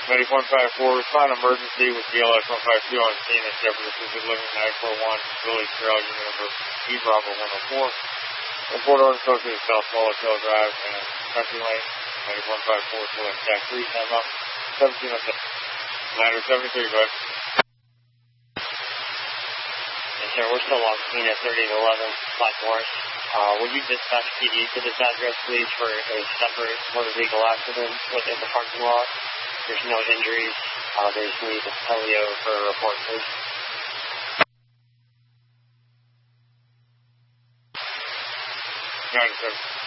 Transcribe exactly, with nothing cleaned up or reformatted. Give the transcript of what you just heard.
Medic one five four, respond emergency with D L S one five two on scene at Shepherd Assisted Living nine four one, Village Trail, unit number E Bravo one oh four. Report order associated South Swallowtail Drive and Country Lane. Medic one five four, select Jack three, time out, seventeen oh seven. nine seventy-three, go ahead. Yes, sir, we're still on scene at thirty eleven Black Forest. Uh, will you dispatch P D to this address, please, for a separate motor vehicle accident within the parking lot? There's no injuries. Uh, they just need L E O for a report, please. nine seven.